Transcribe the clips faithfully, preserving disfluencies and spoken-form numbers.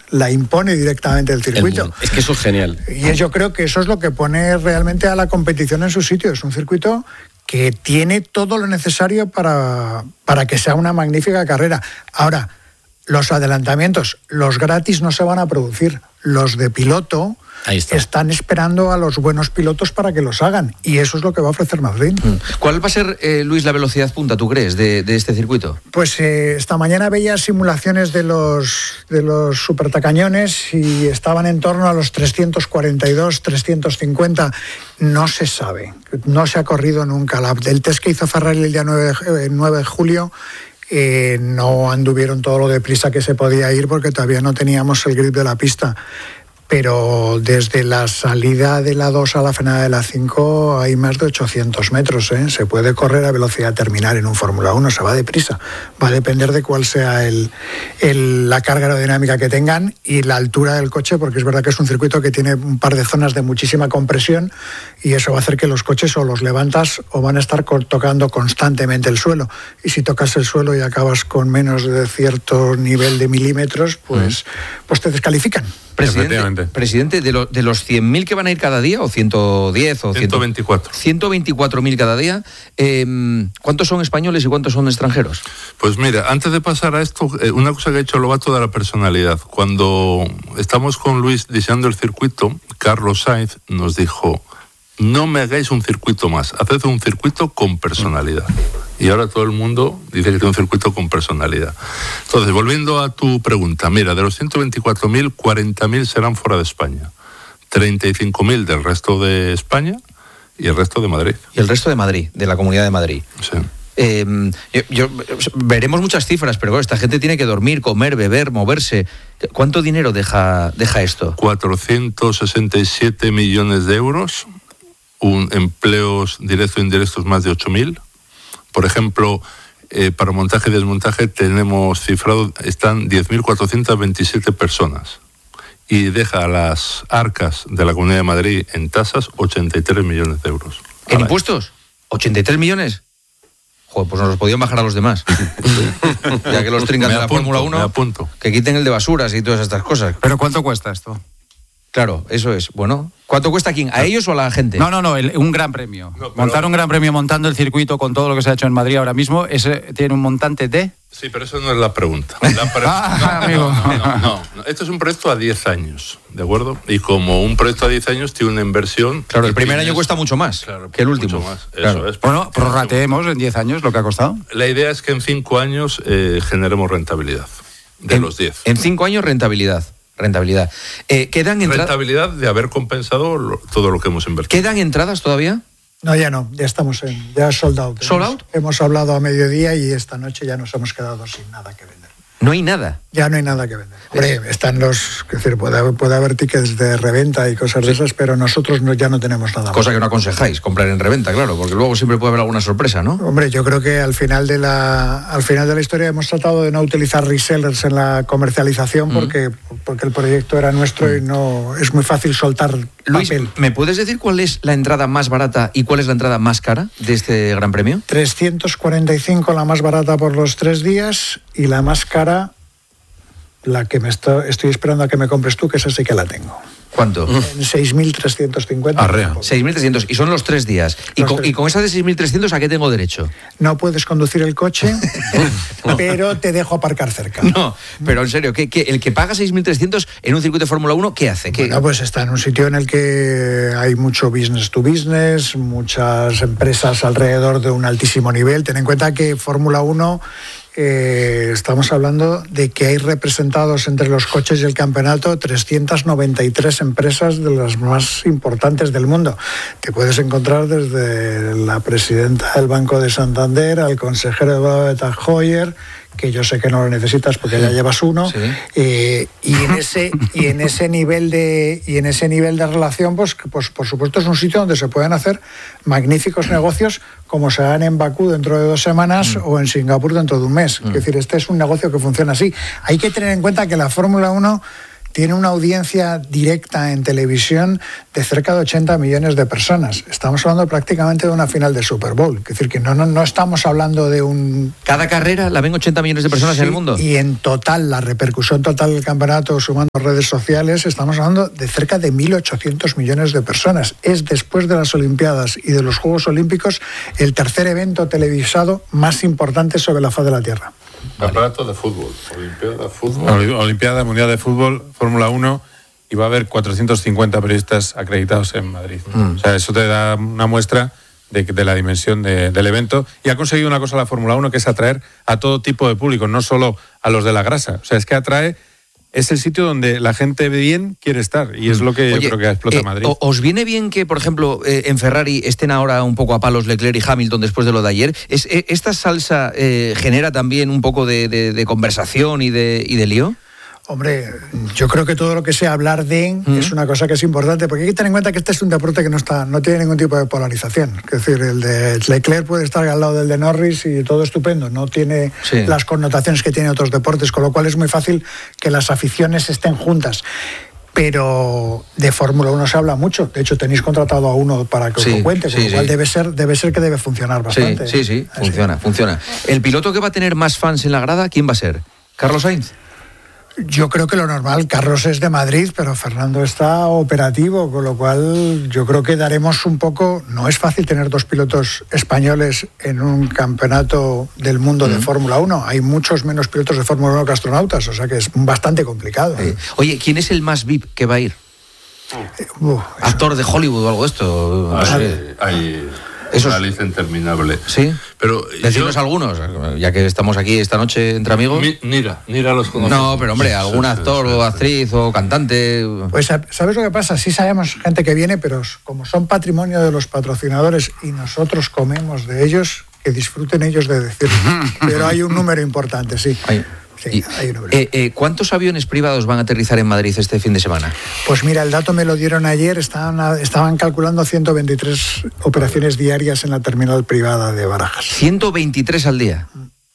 la impone directamente el circuito. El, es que eso es genial. Y yo creo que eso es lo que pone realmente a la competición en su sitio. Es un circuito que tiene todo lo necesario para, para que sea una magnífica carrera. Ahora, los adelantamientos, los gratis no se van a producir. Los de piloto están esperando a los buenos pilotos para que los hagan. Y eso es lo que va a ofrecer Madrid. ¿Cuál va a ser, eh, Luis, la velocidad punta, tú crees, de, de este circuito? Pues eh, esta mañana veía simulaciones de los, de los supertacañones y estaban en torno a los trescientos cuarenta y dos, trescientos cincuenta. No se sabe. No se ha corrido nunca. La, el test que hizo Ferrari el día nueve de julio... Eh, no anduvieron todo lo deprisa que se podía ir porque todavía no teníamos el grip de la pista. Pero desde la salida de la dos a la frenada de la cinco hay más de ochocientos metros. ¿eh? Se puede correr a velocidad terminal en un Fórmula uno, se va deprisa. Va a depender de cuál sea el, el, la carga aerodinámica que tengan y la altura del coche, porque es verdad que es un circuito que tiene un par de zonas de muchísima compresión y eso va a hacer que los coches o los levantas o van a estar tocando constantemente el suelo. Y si tocas el suelo y acabas con menos de cierto nivel de milímetros, pues, pues te descalifican. Presidente, presidente de, lo, de los cien mil que van a ir cada día, o ciento diez, o ciento veinticuatro. ciento veinticuatro mil cada día, eh, ¿cuántos son españoles y cuántos son extranjeros? Pues mira, antes de pasar a esto, eh, una cosa que ha hecho Lobato de la personalidad. Cuando estamos con Luis diseñando el circuito, Carlos Sainz nos dijo: no me hagáis un circuito más, haced un circuito con personalidad. Y ahora todo el mundo dice que tiene un circuito con personalidad. Entonces, volviendo a tu pregunta, mira, de los ciento veinticuatro mil, cuarenta mil serán fuera de España, treinta y cinco mil del resto de España y el resto de Madrid. Y el resto de Madrid, de la Comunidad de Madrid. Sí. Eh, yo, yo, veremos muchas cifras, pero claro, esta gente tiene que dormir, comer, beber, moverse. ¿Cuánto dinero deja, deja esto? cuatrocientos sesenta y siete millones de euros, un, empleos directos e indirectos más de ocho mil. Por ejemplo, eh, para montaje y desmontaje tenemos cifrado, están diez mil cuatrocientas veintisiete personas. Y deja a las arcas de la Comunidad de Madrid en tasas ochenta y tres millones de euros. ¿En impuestos? ¿ochenta y tres millones? Joder, pues nos los podían bajar a los demás. Ya que los trincan de la Fórmula uno, que quiten el de basuras y todas estas cosas. ¿Pero cuánto cuesta esto? Claro, eso es. Bueno, ¿cuánto cuesta a quién? ¿A ellos o a la gente? No, no, no, el, un gran premio. No, pero... Montar un gran premio montando el circuito con todo lo que se ha hecho en Madrid ahora mismo, ese tiene un montante de... Sí, pero eso no es la pregunta. La pre... ah, no, amigo. No, no, no, no. Esto es un proyecto a diez años, ¿de acuerdo? Y como un proyecto a diez años tiene una inversión... Claro, el primer tienes... año cuesta mucho más claro, que el último. Mucho más, claro. Eso es. Bueno, prorrateemos en diez años lo que ha costado. La idea es que en cinco años eh, generemos rentabilidad de en, los diez. En cinco años rentabilidad. Rentabilidad. Eh, ¿quedan entra... Rentabilidad de haber compensado lo, todo lo que hemos invertido. ¿Quedan entradas todavía? No, ya no, ya estamos en, ya sold out. ¿Sold out? Hemos, hemos hablado a mediodía y esta noche ya nos hemos quedado sin nada que vender. No hay nada. Ya no hay nada que vender. Hombre, están los, es decir, puede haber, puede haber tickets de reventa y cosas sí. de esas, pero nosotros no, ya no tenemos nada. Cosa más. que no aconsejáis, comprar en reventa, claro, porque luego siempre puede haber alguna sorpresa, ¿no? Hombre, yo creo que al final de la, al final de la historia hemos tratado de no utilizar resellers en la comercialización, mm. porque, porque el proyecto era nuestro mm. y no es muy fácil soltar Luis, papel. ¿me puedes decir cuál es la entrada más barata y cuál es la entrada más cara de este Gran Premio? trescientos cuarenta y cinco la más barata por los tres días y la más cara... La que me está, estoy esperando a que me compres tú, que esa sí que la tengo. ¿Cuánto? En seis mil trescientos cincuenta. Arrea. seis mil trescientos. Y son los tres días. ¿Y con, tres. ¿Y con esa de seis mil trescientos a qué tengo derecho? No puedes conducir el coche, pero te dejo aparcar cerca. No, pero en serio, ¿qué, qué, el que paga seis mil trescientos en un circuito de Fórmula uno, ¿qué hace? ¿Qué? Bueno, pues está en un sitio en el que hay mucho business to business, muchas empresas alrededor de un altísimo nivel. Ten en cuenta que Fórmula uno... Eh, estamos hablando de que hay representados entre los coches y el campeonato trescientas noventa y tres empresas de las más importantes del mundo. Te puedes encontrar desde la presidenta del Banco de Santander al consejero de Babetta Hoyer, que yo sé que no lo necesitas porque ya llevas uno, sí. eh, y en ese y en ese nivel de y en ese nivel de relación, pues, pues por supuesto es un sitio donde se pueden hacer magníficos negocios, como se harán en Bakú dentro de dos semanas mm. o en Singapur dentro de un mes. Mm. Es decir, este es un negocio que funciona así. Hay que tener en cuenta que la Fórmula uno tiene una audiencia directa en televisión de cerca de ochenta millones de personas. Estamos hablando prácticamente de una final de Super Bowl. Es decir, que no, no, no estamos hablando de un... ¿Cada carrera la ven ochenta millones de personas sí, en el mundo? Y en total, la repercusión total del campeonato, sumando redes sociales, estamos hablando de cerca de mil ochocientos millones de personas. Es, después de las Olimpiadas y de los Juegos Olímpicos, el tercer evento televisado más importante sobre la faz de la Tierra. Campeonato de fútbol, Olimpiada, fútbol. Olimpiada Mundial de Fútbol, Fórmula uno, y va a haber cuatrocientos cincuenta periodistas acreditados en Madrid. Mm. O sea, eso te da una muestra de, de la dimensión de, del evento. Y ha conseguido una cosa la Fórmula uno, que es atraer a todo tipo de público, no solo a los de la grasa. O sea, es que atrae... Es el sitio donde la gente bien quiere estar, y es lo que Oye, yo creo que explota eh, Madrid. ¿Os viene bien que, por ejemplo, eh, en Ferrari estén ahora un poco a palos Leclerc y Hamilton después de lo de ayer? ¿Es, eh, ¿Esta salsa eh, genera también un poco de, de, de conversación y de, y de lío? Hombre, yo creo que todo lo que sea hablar de mm. es una cosa que es importante, porque hay que tener en cuenta que este es un deporte que no está, no tiene ningún tipo de polarización. Es decir, el de Leclerc puede estar al lado del de Norris y todo estupendo, no tiene sí. las connotaciones que tiene otros deportes, con lo cual es muy fácil que las aficiones estén juntas. Pero de Fórmula uno se habla mucho. De hecho, tenéis contratado a uno para que os sí, lo cuente, con sí, lo cual sí. debe ser, debe ser que debe funcionar bastante. Sí, sí, sí, funciona, Así. funciona. ¿El piloto que va a tener más fans en la grada, quién va a ser? ¿Carlos Sainz? Yo creo que lo normal, Carlos es de Madrid, pero Fernando está operativo, con lo cual yo creo que daremos un poco... No es fácil tener dos pilotos españoles en un campeonato del mundo mm. de Fórmula uno. Hay muchos menos pilotos de Fórmula uno que astronautas, o sea que es bastante complicado. Eh, oye, ¿quién es el más V I P que va a ir? Eh, uh, ¿Actor de Hollywood o algo de esto? No hay, sé. hay una lista interminable. Sí, pero decimos yo... algunos, ya que estamos aquí esta noche entre amigos. Mi, mira, mira los conocemos. No, pero hombre, algún sí, actor sí, sí, o actriz sí. o cantante. Pues ¿sabes lo que pasa? Sí sabemos gente que viene, pero como son patrimonio de los patrocinadores y nosotros comemos de ellos, que disfruten ellos de decirlo. Pero hay un número importante, sí. Hay. Sí, hay un eh, eh, ¿Cuántos aviones privados van a aterrizar en Madrid este fin de semana? Pues mira, el dato me lo dieron ayer, estaban, estaban calculando ciento veintitrés operaciones diarias en la terminal privada de Barajas. ¿ciento veintitrés al día?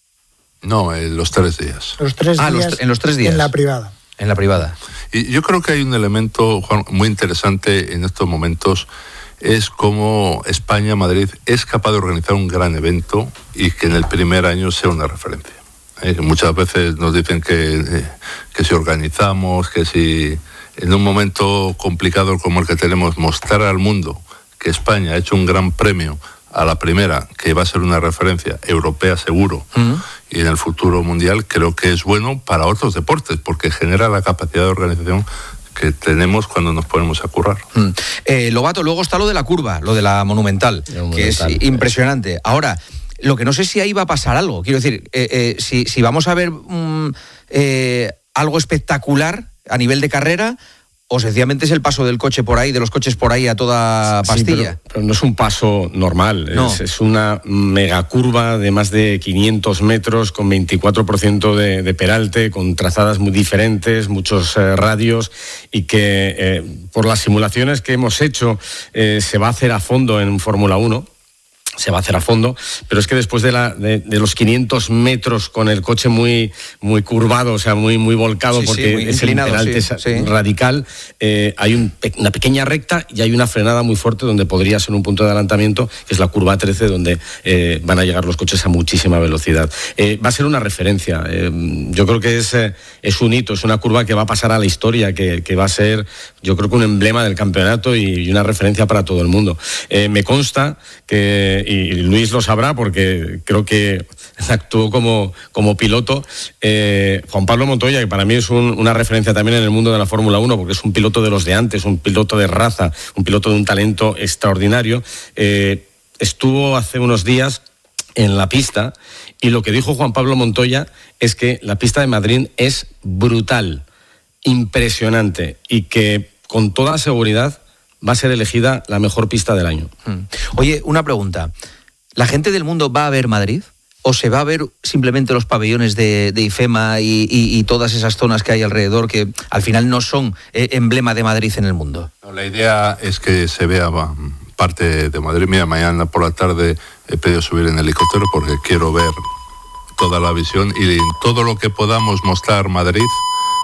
No, en los tres días. Los tres ah, días los, en los tres días. En la privada. En la privada. Y yo creo que hay un elemento, Juan, muy interesante en estos momentos, es cómo España, Madrid, es capaz de organizar un gran evento y que en el primer año sea una referencia. Eh, muchas veces nos dicen que, eh, que si organizamos, que si en un momento complicado como el que tenemos, mostrar al mundo que España ha hecho un gran premio a la primera, que va a ser una referencia europea seguro, uh-huh. y en el futuro mundial, creo que es bueno para otros deportes, porque genera la capacidad de organización que tenemos cuando nos ponemos a currar. Mm. Eh, Lobato, luego está lo de la curva, lo de la Monumental, la Monumental que es eh. impresionante. Ahora, lo que no sé si ahí va a pasar algo. Quiero decir, eh, eh, si, si vamos a ver um, eh, algo espectacular a nivel de carrera, o sencillamente es el paso del coche por ahí, de los coches por ahí a toda pastilla. Sí, pero, pero no es un paso normal, no. es, es una megacurva de más de quinientos metros, con veinticuatro por ciento de, de peralte, con trazadas muy diferentes, muchos eh, radios, y que eh, por las simulaciones que hemos hecho eh, se va a hacer a fondo en Fórmula uno. Se va a hacer a fondo, pero es que después de, la, de, de los quinientos metros con el coche muy, muy curvado, o sea, muy, muy volcado, sí, porque sí, es el peralte sí, sí. radical, eh, hay un, una pequeña recta y hay una frenada muy fuerte donde podría ser un punto de adelantamiento, que es la curva trece, donde eh, van a llegar los coches a muchísima velocidad. Eh, va a ser una referencia. Eh, yo creo que es, eh, es un hito, es una curva que va a pasar a la historia, que, que va a ser, yo creo que un emblema del campeonato y, y una referencia para todo el mundo. Eh, me consta que y Luis lo sabrá porque creo que actuó como, como piloto, eh, Juan Pablo Montoya, que para mí es un, una referencia también en el mundo de la Fórmula uno, porque es un piloto de los de antes, un piloto de raza, un piloto de un talento extraordinario, eh, estuvo hace unos días en la pista y lo que dijo Juan Pablo Montoya es que la pista de Madrid es brutal, impresionante, y que con toda seguridad va a ser elegida la mejor pista del año. Oye, una pregunta. ¿La gente del mundo va a ver Madrid? ¿O se va a ver simplemente los pabellones de, de IFEMA y, y, y todas esas zonas que hay alrededor que al final no son eh, emblema de Madrid en el mundo? No, la idea es que se vea va, parte de Madrid. Mira, mañana por la tarde he pedido subir en helicóptero porque quiero ver toda la visión y todo lo que podamos mostrar Madrid,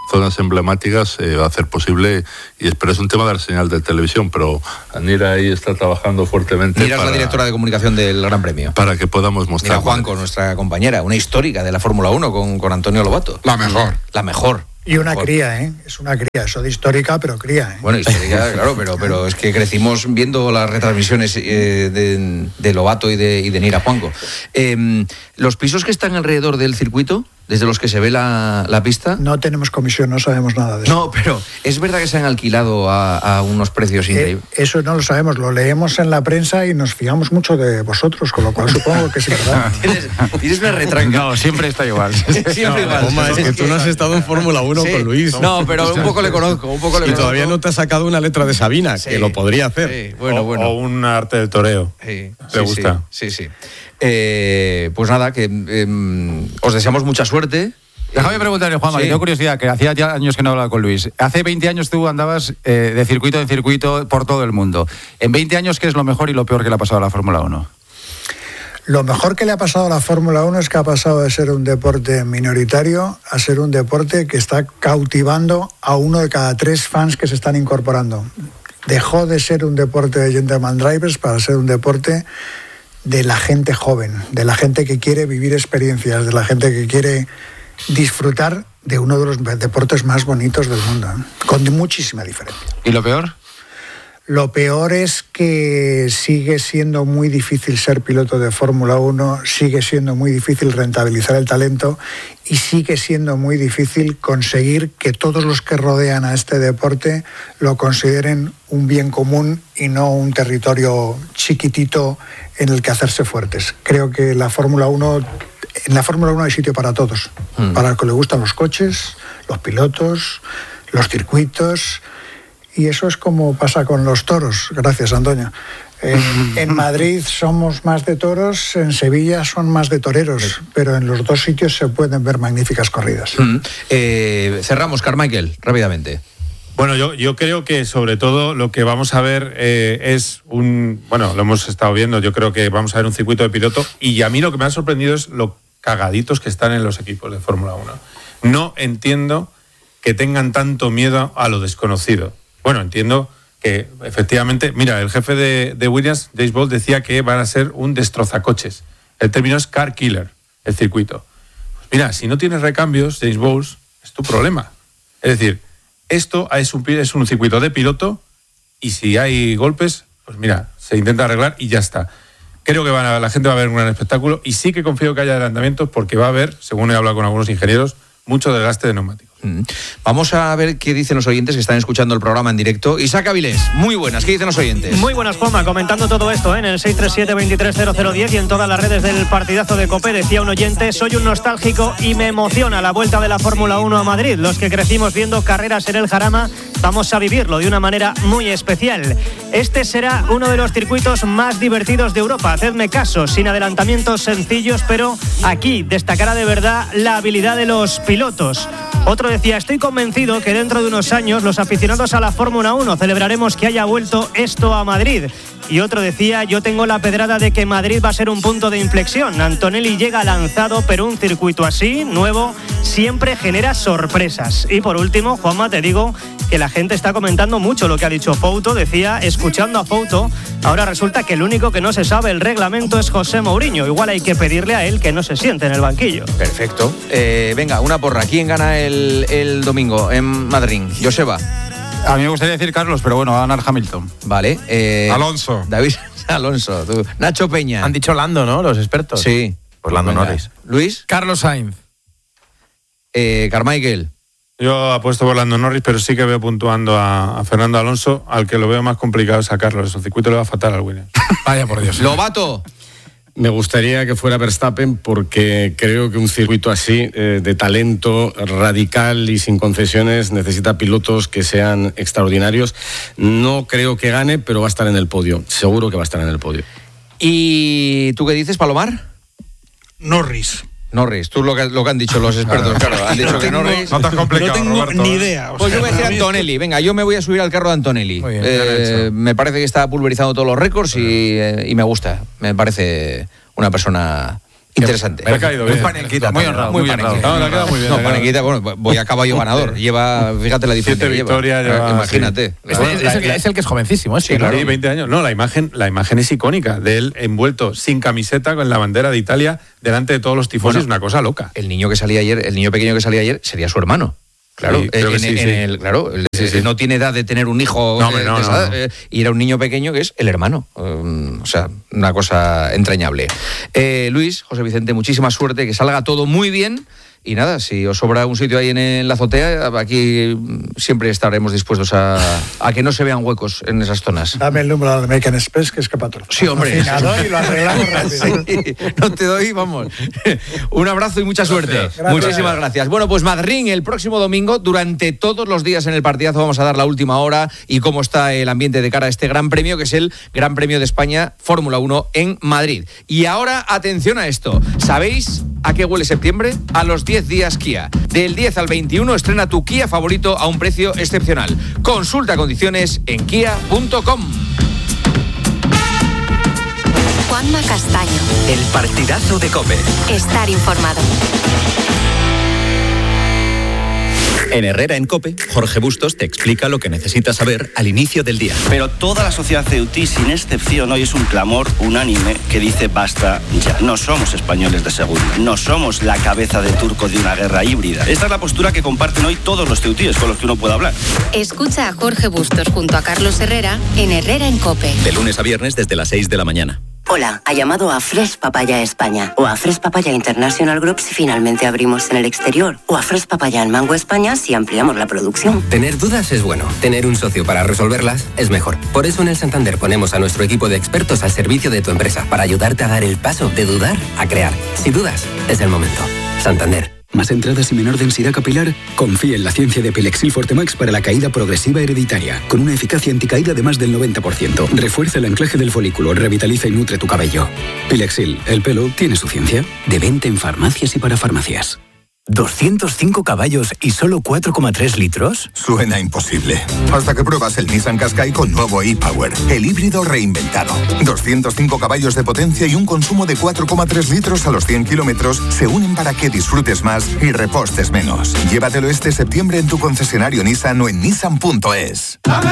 zonas emblemáticas eh, va a hacer posible, y espero es un tema de la señal de televisión, pero Anira ahí está trabajando fuertemente. Mira, es la directora de comunicación del Gran Premio. Para que podamos mostrar. Mira, Juan, con nuestra compañera, una histórica de la Fórmula uno con, con Antonio Lobato. La mejor. La mejor. Y una mejor. cría, ¿eh? Es una cría, eso de histórica, pero cría, ¿eh? Bueno, histórica, claro, pero, pero es que crecimos viendo las retransmisiones eh, de, de Lobato y de, y de Nira Juanco. Eh, ¿Los pisos que están alrededor del circuito, desde los que se ve la, la pista? No tenemos comisión, no sabemos nada de eso. No, pero es verdad que se han alquilado a, a unos precios increíbles. Eh, eso no lo sabemos, lo leemos en la prensa y nos fiamos mucho de vosotros, con lo cual supongo que es verdad. ¿Tienes, tienes una retranca. No, siempre está igual. Siempre No, igual. Oma, es que tú no has estado en Fórmula uno Sí. con Luis. No, pero un poco le conozco, un poco le Y conozco. todavía no te ha sacado una letra de Sabina, Sí. que lo podría hacer. Sí, bueno, o, bueno. o un arte del toreo. Sí, ¿Te sí, gusta? Sí, sí. sí. Eh, pues nada, que eh, os deseamos mucha suerte. Déjame preguntarle, Juanma, Sí. que tengo curiosidad, que hacía ya años que no hablaba con Luis. Hace veinte años tú andabas eh, de circuito en circuito por todo el mundo. En veinte años, ¿qué es lo mejor y lo peor que le ha pasado a la Fórmula uno? Lo mejor que le ha pasado a la Fórmula uno es que ha pasado de ser un deporte minoritario a ser un deporte que está cautivando a uno de cada tres fans que se están incorporando. Dejó de ser un deporte de gentleman drivers para ser un deporte de la gente joven, de la gente que quiere vivir experiencias, de la gente que quiere disfrutar de uno de los deportes más bonitos del mundo, ¿eh? Con muchísima diferencia. ¿Y lo peor? Lo peor es que sigue siendo muy difícil ser piloto de Fórmula uno, sigue siendo muy difícil rentabilizar el talento y sigue siendo muy difícil conseguir que todos los que rodean a este deporte lo consideren un bien común y no un territorio chiquitito en el que hacerse fuertes. Creo que la Fórmula uno, en la Fórmula uno hay sitio para todos, mm. para el que le gustan los coches, los pilotos, los circuitos. Y eso es como pasa con los toros. Gracias, Antonio. En, en Madrid somos más de toros, en Sevilla son más de toreros, pero en los dos sitios se pueden ver magníficas corridas. Mm. Eh, cerramos, Carmichael, rápidamente. Bueno, yo, yo creo que sobre todo lo que vamos a ver eh, es un... Bueno, lo hemos estado viendo, yo creo que vamos a ver un circuito de piloto y a mí lo que me ha sorprendido es lo cagaditos que están en los equipos de Fórmula uno. No entiendo que tengan tanto miedo a lo desconocido. Bueno, entiendo que efectivamente, mira, el jefe de, de Williams, James Bowles, decía que van a ser un destrozacoches. El término es car killer, el circuito. Pues mira, si no tienes recambios, James Bowles, es tu problema. Es decir, esto es un, es un circuito de piloto y si hay golpes, pues mira, se intenta arreglar y ya está. Creo que van a, la gente va a ver un gran espectáculo y sí que confío que haya adelantamientos porque va a haber, según he hablado con algunos ingenieros, mucho desgaste de neumáticos. Mm. Vamos a ver qué dicen los oyentes que están escuchando el programa en directo. Isaac Avilés, muy buenas, ¿qué dicen los oyentes? Muy buenas, Juanma, comentando todo esto ¿eh? en el seis tres siete, veintitrés cero cero diez y en todas las redes del partidazo de COPE. Decía un oyente: soy un nostálgico y me emociona la vuelta de la Fórmula uno a Madrid. Los que crecimos viendo carreras en el Jarama vamos a vivirlo de una manera muy especial. Este será uno de los circuitos más divertidos de Europa, hacedme caso, sin adelantamientos sencillos, pero aquí destacará de verdad la habilidad de los pilotos. Otro decía: estoy convencido que dentro de unos años los aficionados a la Fórmula uno celebraremos que haya vuelto esto a Madrid. Y otro decía: yo tengo la pedrada de que Madrid va a ser un punto de inflexión. Antonelli llega lanzado, pero un circuito así, nuevo, siempre genera sorpresas. Y por último, Juanma, te digo que la gente está comentando mucho lo que ha dicho Fouto. Decía, escuchando a Fouto, ahora resulta que el único que no se sabe el reglamento es José Mourinho. Igual hay que pedirle a él que no se siente en el banquillo. Perfecto. Eh, venga, una porra. ¿Quién gana el, el domingo en Madrid? Joseba. A mí me gustaría decir Carlos, pero bueno, va a ganar Hamilton. Vale. Eh, Alonso. David Alonso. Tú. Nacho Peña. Han dicho Lando, ¿no? Los expertos. Sí. Pues Lando Venga. Norris. Luis. Carlos Sainz. Eh, Carmichael. Yo apuesto por Lando Norris, pero sí que veo puntuando a, a Fernando Alonso, al que lo veo más complicado es sacarlo. El circuito le va a fatal al Williams. Vaya por Dios. Lobato. Me gustaría que fuera Verstappen porque creo que un circuito así, eh, de talento radical y sin concesiones, necesita pilotos que sean extraordinarios. No creo que gane, pero va a estar en el podio. Seguro que va a estar en el podio. ¿Y tú qué dices, Palomar? Norris. Norris, tú lo que, lo que han dicho los expertos, claro, han dicho no que tengo, Norris... No te has complicado, No tengo Roberto, ni ¿eh? idea. O Pues yo sea, voy a decir para mí Antonelli, venga, yo me voy a subir al carro de Antonelli. Muy bien, Eh, bien hecho. me parece que está pulverizando todos los récords y, eh, y me gusta, me parece una persona Interesante. Me ha caído bien. Muy panenquita, muy honrado. Muy Muy panenquita. honrado. No, le ha quedado muy bien. No, le ha quedado- Panenquita, bueno, voy a caballo ganador. Lleva, fíjate la diferencia Siete que lleva. victorias, lleva- Imagínate. Es, es- es el, que- es el que es jovencísimo, ¿eh? Sí, claro. Sí, veinte años. No, la imagen, la imagen es icónica de él envuelto sin camiseta con la bandera de Italia delante de todos los tifosis. Bueno, Es una cosa loca. El niño que salía ayer, el niño pequeño que salía ayer, sería su hermano. Claro, Sí, creo en, que sí, en sí. el, claro, el- Sí, sí. no tiene edad de tener un hijo. No, hombre, de- no, de esa no, edad, no. eh, y era un niño pequeño que es el hermano. Um, o sea, una cosa entrañable. Eh, Luis, José Vicente, muchísima suerte, que salga todo muy bien. Y nada, si os sobra un sitio ahí en, en la azotea, aquí mm, siempre estaremos dispuestos a, a que no se vean huecos en esas zonas. Dame el número del American Express, que es que patrocina. Sí, hombre. Patrocinador y lo arreglamos rápido. Sí, no te doy, vamos. Un abrazo y mucha suerte. Gracias. Muchísimas gracias. Bueno, pues Madrid el próximo domingo, durante todos los días en el partidazo vamos a dar la última hora y cómo está el ambiente de cara a este gran premio, que es el Gran Premio de España Fórmula uno en Madrid. Y ahora, atención a esto. ¿Sabéis a qué huele septiembre? A los diez días Kia. Del diez al veintiuno estrena tu Kia favorito a un precio excepcional. Consulta condiciones en kia punto com. Juanma Castaño. El partidazo de COPE. Estar informado. En Herrera en COPE, Jorge Bustos te explica lo que necesitas saber al inicio del día. Pero toda la sociedad ceutí, sin excepción, hoy es un clamor unánime que dice basta ya. No somos españoles de segunda, no somos la cabeza de turco de una guerra híbrida. Esta es la postura que comparten hoy todos los ceutíes con los que uno puede hablar. Escucha a Jorge Bustos junto a Carlos Herrera en Herrera en COPE. De lunes a viernes desde las seis de la mañana. Hola, ha llamado a Fresh Papaya España o a Fresh Papaya International Group si finalmente abrimos en el exterior o a Fresh Papaya en Mango España si ampliamos la producción. Tener dudas es bueno, tener un socio para resolverlas es mejor. Por eso en el Santander ponemos a nuestro equipo de expertos al servicio de tu empresa para ayudarte a dar el paso de dudar a crear. Si dudas, es el momento. Santander. ¿Más entradas y menor densidad capilar? Confía en la ciencia de Pilexil Fortemax para la caída progresiva hereditaria, con una eficacia anticaída de más del noventa por ciento. Refuerza el anclaje del folículo, revitaliza y nutre tu cabello. Pilexil, el pelo tiene su ciencia. De venta en farmacias y para farmacias. ¿doscientos cinco caballos y solo cuatro coma tres litros? Suena imposible. Hasta que pruebas el Nissan Qashqai con nuevo e-Power, el híbrido reinventado. doscientos cinco caballos de potencia y un consumo de cuatro coma tres litros a los cien kilómetros se unen para que disfrutes más y repostes menos. Llévatelo este septiembre en tu concesionario Nissan o en nissan punto es.